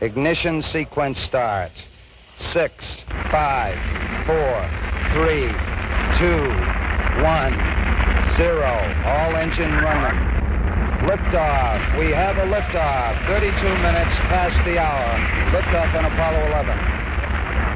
Ignition sequence starts. 6, 5, 4, 3, 2, 1, 0. All engine running. Liftoff. We have a liftoff. 32 minutes past the hour. Liftoff on Apollo 11.